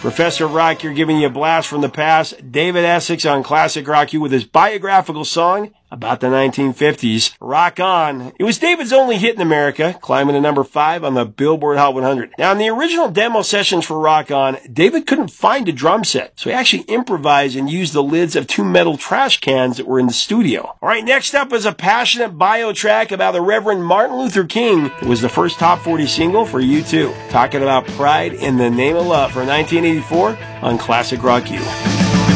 Professor Rock here giving you a blast from the past. David Essex on Classic Rock U with his biographical song about the 1950s, Rock On. It was David's only hit in America, climbing to number 5 on the Billboard Hot 100. Now, in the original demo sessions for Rock On, David couldn't find a drum set, so he actually improvised and used the lids of 2 metal trash cans that were in the studio. All right, next up is a passionate bio track about the Reverend Martin Luther King. It was the first top 40 single for U2, talking about pride in the name of love for 1984 on Classic Rock U.